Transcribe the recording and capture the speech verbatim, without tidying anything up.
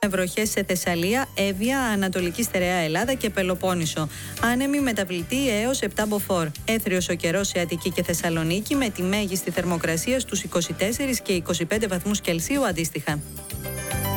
Βροχές σε Θεσσαλία, Εύβοια, Ανατολική Στερεά Ελλάδα και Πελοπόννησο. Άνεμη μεταβλητή έως επτά μποφόρ. Έθριος ο καιρός σε Αττική και Θεσσαλονίκη με τη μέγιστη θερμοκρασία στους είκοσι τέσσερα και είκοσι πέντε βαθμούς Κελσίου αντίστοιχα.